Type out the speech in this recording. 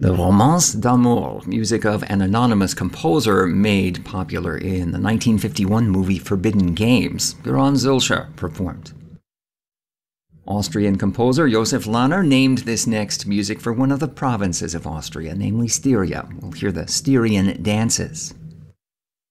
The Romance d'amour, music of an anonymous composer made popular in the 1951 movie Forbidden Games. Göran Zilscher performed. Austrian composer Josef Lahner named this next music for one of the provinces of Austria, namely Styria. We'll hear the Styrian dances.